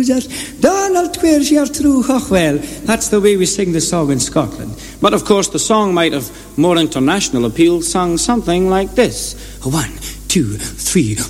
Cruisers, Donald Twirsher through Hochwell. That's the way we sing the song in Scotland. But of course the song might have more international appeal, sung something like this. 1, 2, 3,